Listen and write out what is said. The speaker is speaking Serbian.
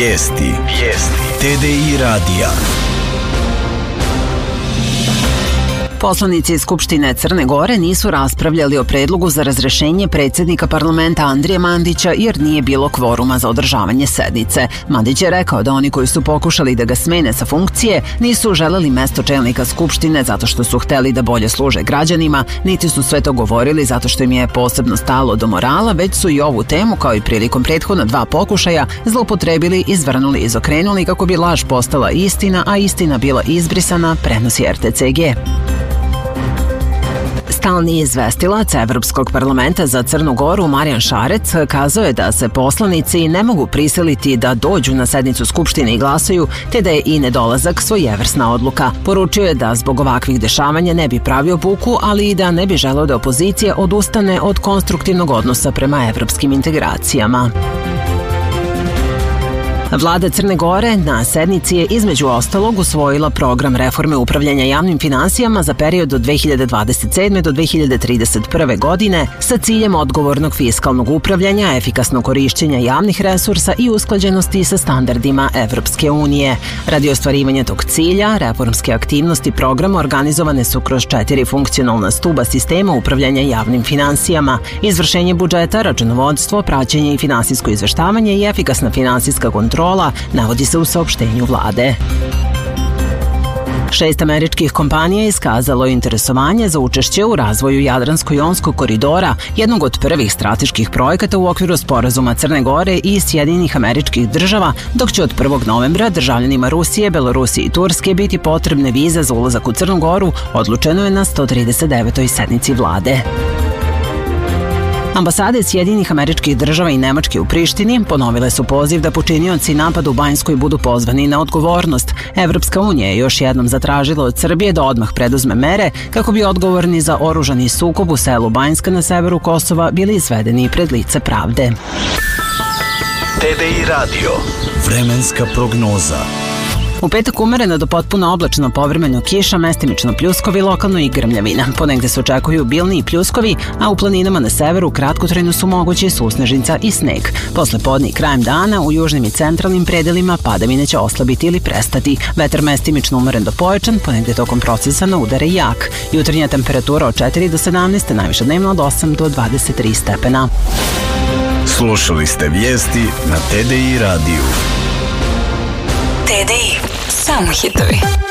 Vijesti. TDI radija. Poslanici iz Skupštine Crne Gore nisu raspravljali o predlogu za razrešenje predsjednika parlamenta Andrije Mandića jer nije bilo kvoruma za održavanje sednice. Mandić je rekao da oni koji su pokušali da ga smene sa funkcije nisu želeli mesto čelnika Skupštine zato što su hteli da bolje služe građanima, niti su sve to govorili zato što im je posebno stalo do morala, već su i ovu temu, kao i prilikom prethodna 2 pokušaja, zloupotrebili, izvrnuli i izokrenuli kako bi laž postala istina, a istina bila izbrisana, prenosi RTCG. Stalni izvestilac Evropskog parlamenta za Crnu Goru Marijan Šarec kazao je da se poslanici ne mogu prisiliti da dođu na sednicu Skupštine i glasaju, te da je i nedolazak svojevrsna odluka. Poručio je da zbog ovakvih dešavanja ne bi pravio buku, ali i da ne bi želeo da opozicija odustane od konstruktivnog odnosa prema evropskim integracijama. Vlada Crne Gore na sednici je između ostalog usvojila program reforme upravljanja javnim finansijama za period od 2027. do 2031. godine sa ciljem odgovornog fiskalnog upravljanja, efikasnog korišćenja javnih resursa i usklađenosti sa standardima Evropske unije. Radi ostvarivanja tog cilja, reformske aktivnosti programa organizovane su kroz 4 funkcionalna stuba sistema upravljanja javnim finansijama: izvršenje budžeta, računovodstvo, praćenje i finansijsko izveštavanje i efikasna finansijska kontrola, navodi se u saopštenju vlade. 6 američkih kompanija iskazalo je interesovanje za učešće u razvoju Jadransko-jonskog koridora, jednog od prvih strateških projekata u okviru sporazuma Crne Gore i Sjedinjenih Američkih Država, dok će od 1. novembra državljanima Rusije, Belorusije i Turske biti potrebne vize za ulazak u Crnu Goru, odlučeno je na 139. sednici vlade. Ambasade Sjedinjenih Američkih Država i Nemačke u Prištini ponovile su poziv da počinioci napada u Banjskoj budu pozvani na odgovornost. Evropska unija je još jednom zatražila od Srbije da odmah preduzme mere kako bi odgovorni za oružani sukob u selu Banjska na severu Kosova bili izvedeni pred lice pravde. TDI radio. Vremenska prognoza. U petak umereno do potpuno oblačno, povremeno kiša, mestimično pljuskovi, lokalno i grmljavina. Ponegde se očekuju obilniji pljuskovi, a u planinama na severu kratkotrajno su mogući susnežnica i sneg. Posle podne i krajem dana u južnim i centralnim predelima padavine će oslabiti ili prestati. Vetar mestimično umeren do pojačan, ponegde tokom procesa na udare jak. Jutarnja temperatura od 4 do 17, najviša dnevno od 8 do 23 stepena. Slušali ste vijesti na TDI radiju. TDI. Samo hitovi.